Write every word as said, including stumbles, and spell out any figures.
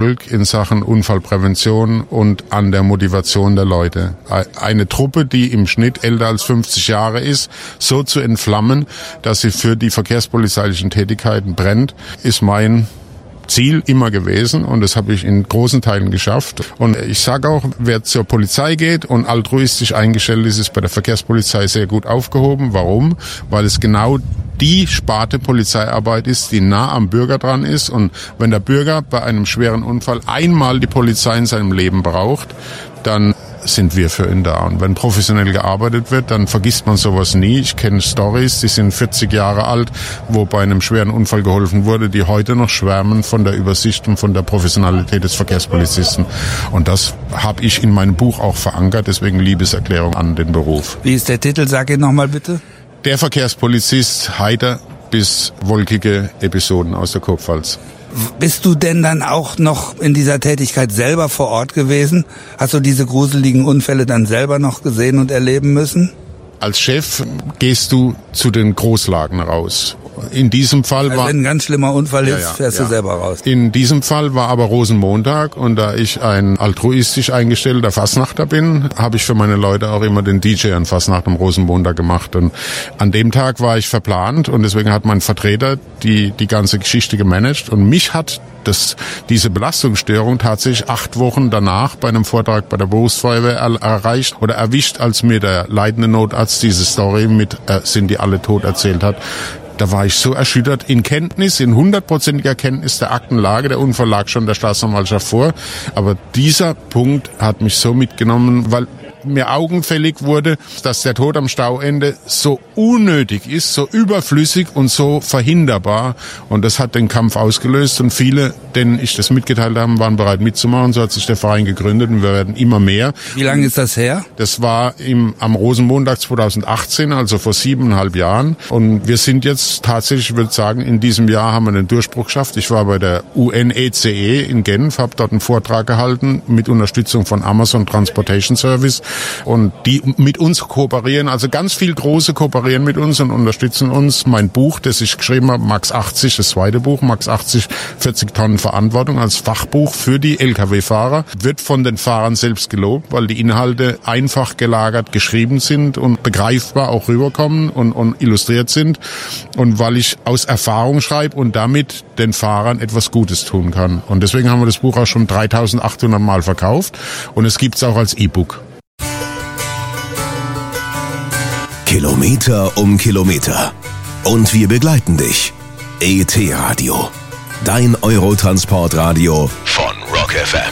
Erfolg in Sachen Unfallprävention und an der Motivation der Leute. Eine Truppe, die im Schnitt älter als fünfzig Jahre ist, so zu entflammen, dass sie für die verkehrspolizeilichen Tätigkeiten brennt, ist mein Ziel immer gewesen und das habe ich in großen Teilen geschafft. Und ich sage auch, wer zur Polizei geht und altruistisch eingestellt ist, ist bei der Verkehrspolizei sehr gut aufgehoben. Warum? Weil es genau die Sparte Polizeiarbeit ist, die nah am Bürger dran ist. Und wenn der Bürger bei einem schweren Unfall einmal die Polizei in seinem Leben braucht, dann sind wir für ihn da. Und wenn professionell gearbeitet wird, dann vergisst man sowas nie. Ich kenne Stories, die sind vierzig Jahre alt, wo bei einem schweren Unfall geholfen wurde, die heute noch schwärmen von der Übersicht und von der Professionalität des Verkehrspolizisten. Und das habe ich in meinem Buch auch verankert, deswegen Liebeserklärung an den Beruf. Wie ist der Titel? Sag ihn nochmal bitte. Der Verkehrspolizist, heiter bis wolkige Episoden aus der Kurpfalz. Bist du denn dann auch noch in dieser Tätigkeit selber vor Ort gewesen? Hast du diese gruseligen Unfälle dann selber noch gesehen und erleben müssen? Als Chef gehst du zu den Großlagen raus. In diesem Fall also war... wenn ein ganz schlimmer Unfall ist, ja, ja, fährst ja. du selber raus. In diesem Fall war aber Rosenmontag und da ich ein altruistisch eingestellter Fastnachter bin, habe ich für meine Leute auch immer den D J an Fastnacht am Rosenmontag gemacht. Und an dem Tag war ich verplant und deswegen hat mein Vertreter die, die ganze Geschichte gemanagt und mich hat das, diese Belastungsstörung tatsächlich acht Wochen danach bei einem Vortrag bei der Berufsfeuerwehr erreicht oder erwischt, als mir der leitende Notarzt diese Story mit äh, sind die alle tot erzählt hat. Da war ich so erschüttert in Kenntnis, in hundertprozentiger Kenntnis der Aktenlage. Der Unfall lag schon der Staatsanwaltschaft vor. Aber dieser Punkt hat mich so mitgenommen, weil mir augenfällig wurde, dass der Tod am Stauende so unnötig ist, so überflüssig und so verhinderbar. Und das hat den Kampf ausgelöst. Und viele, denen ich das mitgeteilt habe, waren bereit mitzumachen. So hat sich der Verein gegründet und wir werden immer mehr. Wie lange ist das her? Das war im, am Rosenmontag zweitausendachtzehn, also vor siebeneinhalb Jahren. Und wir sind jetzt tatsächlich, ich würde sagen, in diesem Jahr haben wir einen Durchbruch geschafft. Ich war bei der U N E C E in Genf, habe dort einen Vortrag gehalten mit Unterstützung von Amazon Transportation Service. Und die mit uns kooperieren, also ganz viel Große kooperieren mit uns und unterstützen uns. Mein Buch, das ich geschrieben habe, Max achtzig, das zweite Buch, Max achtzig, vierzig Tonnen Verantwortung als Fachbuch für die L K W-Fahrer, wird von den Fahrern selbst gelobt, weil die Inhalte einfach gelagert geschrieben sind und begreifbar auch rüberkommen und, und illustriert sind. Und weil ich aus Erfahrung schreibe und damit den Fahrern etwas Gutes tun kann. Und deswegen haben wir das Buch auch schon dreitausendachthundert Mal verkauft und es gibt es auch als E-Book. Kilometer um Kilometer. Und wir begleiten dich. E T Radio. Dein Eurotransportradio von